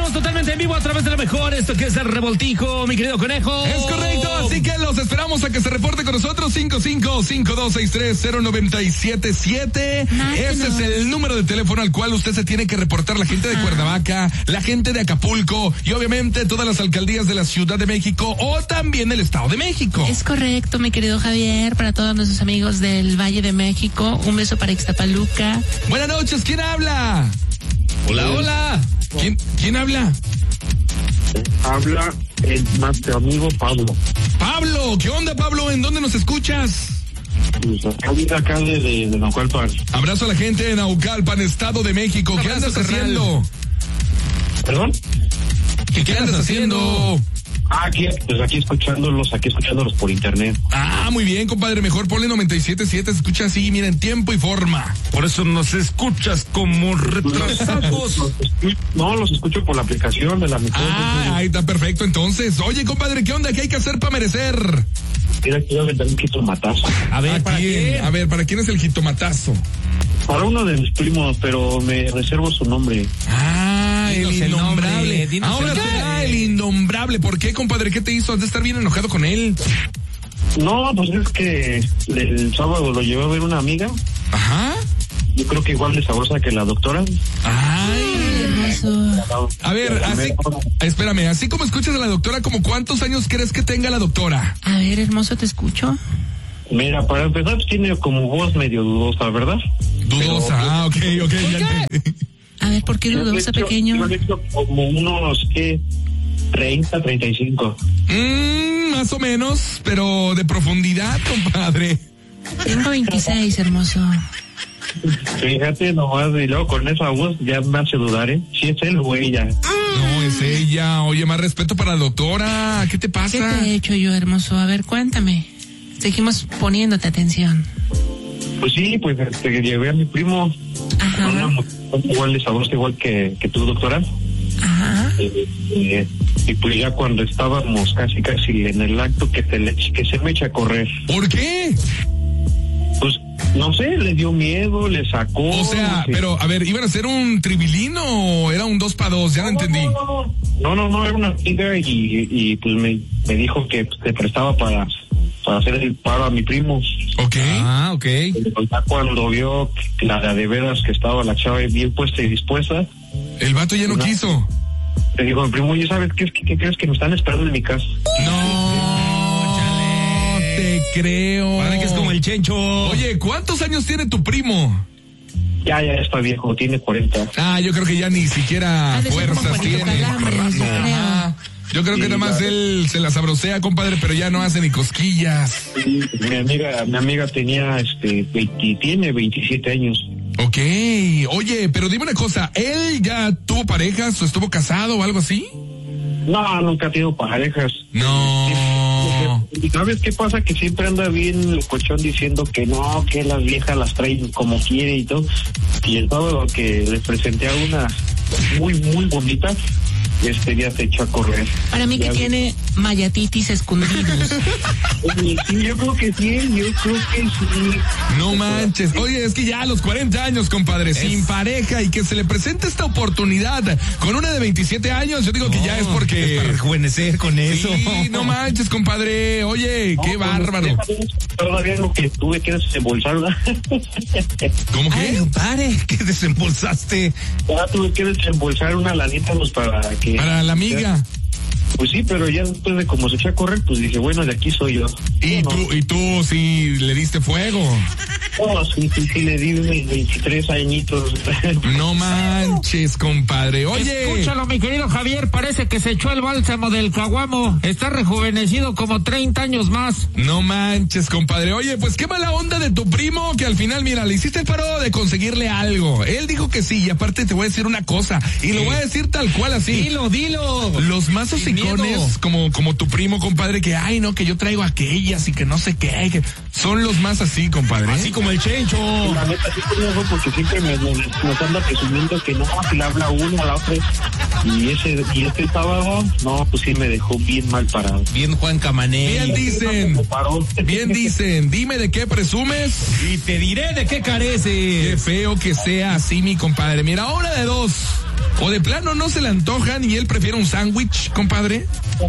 Estamos totalmente en vivo a través de la mejor, esto que es el Revoltijo, mi querido conejo. Es correcto, así que los esperamos a que se reporte con nosotros. 55-5263-0977. Ese es el número de teléfono al cual usted se tiene que reportar. La gente de Cuernavaca, la gente de Acapulco y obviamente todas las alcaldías de la Ciudad de México o también el Estado de México. Es correcto, mi querido Javier, para todos nuestros amigos del Valle de México. Un beso para Ixtapaluca. Buenas noches, ¿quién habla? Hola, hola. ¿Quién habla? Habla nuestro amigo Pablo. Pablo, ¿qué onda, Pablo? ¿En dónde nos escuchas? Pues acá de Naucalpan. Abrazo a la gente de Naucalpan, Estado de México. ¿Qué andas haciendo? ¿Perdón? ¿Qué andas haciendo? Aquí escuchándolos por internet. Ah, muy bien, compadre. Mejor ponle 97.7. Se escucha así, mira, en tiempo y forma. Por eso nos escuchas como retrasados. Los escucho por la aplicación de la mejor. Ah, ahí está perfecto entonces. Oye, compadre, ¿qué onda? ¿Qué hay que hacer para merecer? Mira, quiero vender un jitomatazo. A ver, ¿para quién? A ver, ¿para quién es el jitomatazo? Para uno de mis primos, pero me reservo su nombre. Ah, Dinos el el nombre, innombrable. dinos Ahora el será nombre. el innombrable. ¿Por qué, compadre? ¿Qué te hizo? Has de estar bien enojado con él. No, pues es que el sábado lo llevé a ver una amiga. Ajá. Yo creo que igual de sabrosa que la doctora. Ay. Hermoso. A ver, espérame, así como escuchas a la doctora, ¿como cuántos años crees que tenga la doctora? A ver, hermoso, te escucho. Mira, para empezar, pues tiene como voz medio dudosa, ¿verdad? Dudosa, ok, ya entendí. A ver, ¿por qué dudosa, pequeño? Yo le he hecho como unos, 30, 35. Más o menos, pero de profundidad, compadre. Tengo 26, hermoso. Fíjate nomás, y luego con esa voz ya me hace dudar, ¿eh? Si es él o ella. No, es ella. Oye, más respeto para la doctora. ¿Qué te ¿Qué pasa? te he hecho yo, hermoso? A ver, cuéntame. Seguimos poniéndote atención. Pues sí, pues llevé a mi primo. Ajá. Una mujer igual de sabrosa, igual que tú, doctora. Ajá. Y pues ya cuando estábamos casi en el acto que se me echa a correr. ¿Por qué? Pues no sé, le dio miedo, le sacó. O sea, sí. pero a ver, ¿iban a hacer un tribilín o era un 2 para 2? Ya no entendí. No, era una amiga y pues me dijo que pues, te prestaba para hacer el paro a mi primo. Ok. Ah, ok. Ya cuando vio la de veras que estaba la chava bien puesta y dispuesta, El vato ya no quiso. le dijo a mi primo, oye, ¿sabes qué crees que me están esperando en mi casa? No te creo. Parece que es como el Chencho. Oye, ¿cuántos años tiene tu primo? Ya está viejo, tiene 40. Ah, yo creo que ya ni siquiera Ha de ser como fuerzas Juanito tiene. Calambres, yo creo. Ajá. Yo creo que Sí, nada más claro. él se la sabrosea, compadre, pero ya no hace ni cosquillas. Sí, mi amiga tenía, tiene 27 años. Ok. Oye, pero dime una cosa, ¿él ya tuvo parejas o estuvo casado o algo así? No, nunca ha tenido parejas. No. ¿Y sabes qué pasa? Que siempre anda bien locochón diciendo que no, que las viejas las traen como quiere y todo. Y el sábado que le presenté a una muy, muy bonita, ya se echó a correr. Para mí que Ya tiene mayatitis escondidos. vi. Sí, yo creo que sí. No manches. Oye, es que ya a los 40 años, compadre, sin pareja y que se le presente esta oportunidad con una de 27 años, yo digo que ya es porque... Es para rejuvenecer con eso. Sí, no manches, compadre. Oye, qué bárbaro. Todavía lo que tuve que desembolsar, ¿verdad? ¿Cómo Ay, que? compadre, ¿qué desembolsaste? Ya tuve que desembolsar una lanita pues, para que... Para la amiga. Pues sí, pero ya después de como se echó a correr, pues dije, bueno, de aquí soy yo. Y No, tú sí le diste fuego. No, sí, le di mis 23 añitos. No manches, compadre. Oye. Escúchalo, mi querido Javier, parece que se echó el bálsamo del caguamo. Está rejuvenecido como 30 años más. No manches, compadre. Oye, pues qué mala onda de tu primo que al final, mira, le hiciste el paro de conseguirle algo. Él dijo que sí, y aparte te voy a decir una cosa, y lo voy a decir tal cual así. Dilo. Los más Sin hocicones, miedo. como tu primo, compadre, que ay, no, que yo traigo aquellas y que no sé qué, que son los más así, compadre. Así como el Chencho. La neta, sí conmigo porque siempre nos anda presumiendo que no, si le habla uno a la otra. Y este sábado, no, pues sí me dejó bien mal parado. Bien Juan Camané. Bien dicen, dime de qué presumes. Y te diré de qué careces. Qué feo que sea así, mi compadre. Mira, ahora de dos. O de plano no se le antojan y él prefiere un sándwich, compadre.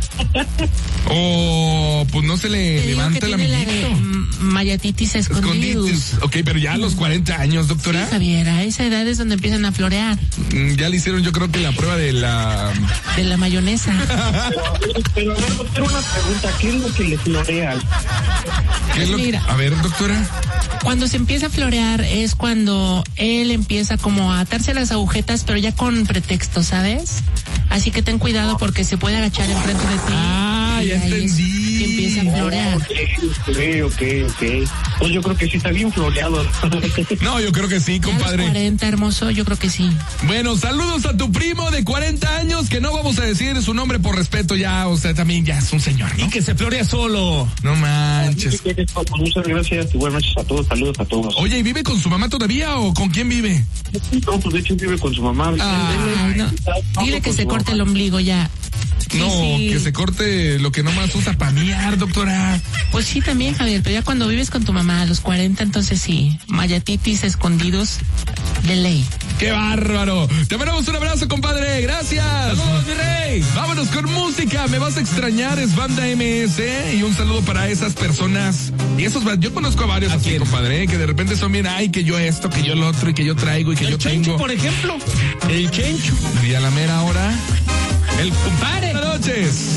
O pues no se le levanta el amiguito. Mayatitis escondidos. Ok, pero ya a los 40 años, doctora. Sí, Javier, a esa edad es donde empiezan a florear. Ya le hicieron yo creo que la prueba de la... De la mayonesa. Pero a ver, doctor, una pregunta, ¿qué es lo que le florea? ¿Qué es lo que... Mira. A ver, doctora. Cuando se empieza a florear es cuando él empieza como a atarse las agujetas, pero ya con pretexto, ¿sabes? Así que ten cuidado porque se puede agachar enfrente de ti. Ah, ya ahí es entendí. que empieza a florear. Ok. Pues yo creo que sí está bien floreado. No, yo creo que sí, Ya a los compadre. 40, hermoso, yo creo que sí. Bueno, saludos a tu primo de 40 años, que no vamos a decir su nombre por respeto ya, o sea, también ya es un señor, ¿no? Y que se florea solo. No manches. Muchas gracias y buenas noches a todos, saludos a todos. Oye, ¿y vive con su mamá todavía o con quién vive? No, pues de hecho vive con su mamá. Ay, no. Dile que se corte el ombligo ya. Sí, No, sí. que se corte lo que nomás usa para miar, doctora. Pues sí, también, Javier, pero ya cuando vives con tu mamá a los 40, entonces sí, mayatitis escondidos de ley. ¡Qué bárbaro! Te mandamos un abrazo, compadre. Gracias. ¡Saludos, mi rey! Vámonos con música. Me vas a extrañar, es Banda MS. Y un saludo para esas personas. Y esos, yo conozco a varios así, compadre, que de repente son bien, ay, que yo esto, que yo lo otro, y que yo traigo, y que yo El Chencho, tengo. por ejemplo. El Chencho. Y a la mera hora, El compadre. buenas noches.